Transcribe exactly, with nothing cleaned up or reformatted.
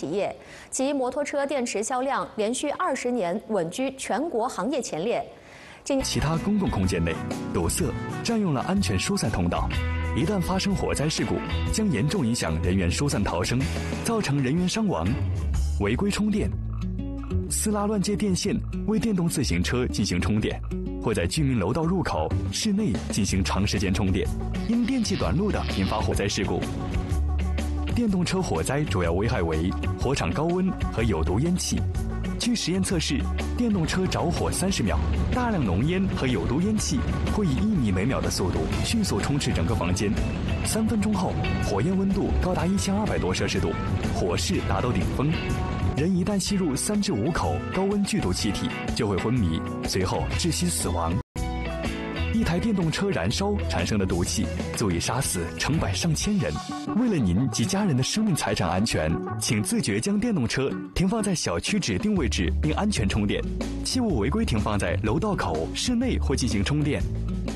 企业，其摩托车电池销量连续二十年稳居全国行业前列。 其他公共空间内堵塞占用了安全疏散通道，一旦发生火灾事故，将严重影响人员疏散逃生，造成人员伤亡。违规充电，私拉乱接电线为电动自行车进行充电，或在居民楼道入口、室内进行长时间充电，因电器短路的引发火灾事故。电动车火灾主要危害为火场高温和有毒烟气。据实验测试，电动车着火三十秒，大量浓烟和有毒烟气会以一米每秒的速度迅速充斥整个房间。三分钟后，火焰温度高达一千二百多摄氏度，火势达到顶峰。人一旦吸入三至五口高温剧毒气体，就会昏迷，随后窒息死亡。一台电动车燃烧产生的毒气足以杀死成百上千人。为了您及家人的生命财产安全，请自觉将电动车停放在小区指定位置并安全充电，切勿违规停放在楼道口、室内或进行充电。